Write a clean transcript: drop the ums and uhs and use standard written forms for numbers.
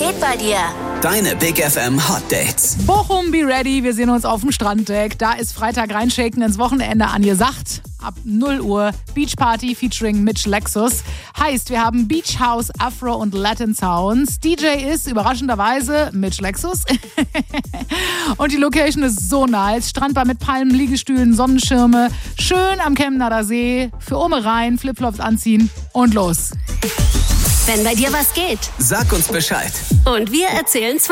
geht bei dir? Deine Big FM Hot Dates. Bochum, be ready. Wir sehen uns auf dem Stranddeck. Da ist Freitag reinschaken ins Wochenende angesagt. Ab 0 Uhr Beach Party featuring Mitch Lexus. Heißt, wir haben Beach House, Afro und Latin Sounds. DJ ist überraschenderweise Mitch Lexus. Und die Location ist so nice. Strandbar mit Palmen, Liegestühlen, Sonnenschirme. Schön am Chemnader See. Für Ome rein, Flipflops anziehen und los. Wenn bei dir was geht. Sag uns Bescheid. Und wir erzählen's